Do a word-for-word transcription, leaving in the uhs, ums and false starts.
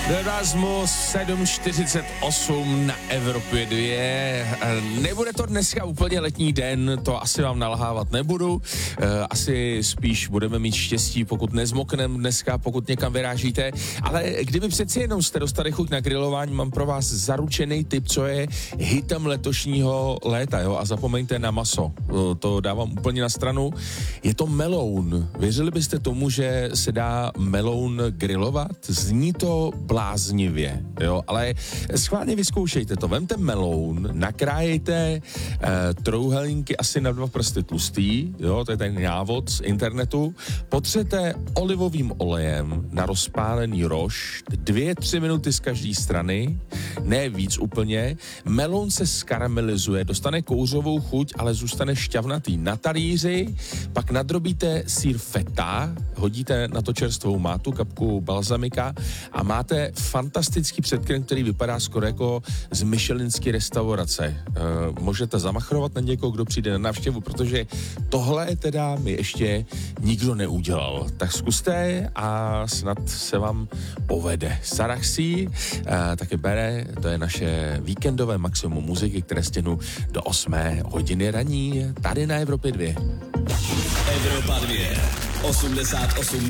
Erasmus sedm čtyřicet osm na Evropě dvě. Nebude to dneska úplně letní den, to asi vám nalhávat nebudu. Asi spíš budeme mít štěstí, pokud nezmokneme dneska, pokud někam vyrážíte. Ale kdyby přeci jenom jste dostali chuť na grilování, mám pro vás zaručený tip, co je hitem letošního léta, jo? A zapomeňte na maso, to dávám úplně na stranu. Je to meloun. Věřili byste tomu, že se dá meloun grilovat? Zní to bláznivě, jo, ale schválně vyzkoušejte to. Vemte meloun, nakrájejte eh, trouhelníky asi na dva prsty tlustý, jo, to je ten návod z internetu, potřete olivovým olejem na rozpálený rošt, dvě, tři minuty z každé strany, ne víc úplně, meloun se skaramelizuje, dostane kouřovou chuť, ale zůstane šťavnatý. Na talíři pak nadrobíte sýr feta, hodíte na to čerstvou mátu, kapku balzamika a máte fantastický předkrm, který vypadá skoro jako z michelinské restaurace. E, můžete zamachrovat na někoho, kdo přijde na návštěvu, protože tohle teda mi ještě nikdo neudělal. Tak zkuste a snad se vám povede. Saraxi e, taky bere, to je naše víkendové maximum muziky, které stěhnu do osmé hodiny raní tady na Evropě dvě. Evropa dvě, osmdesát osm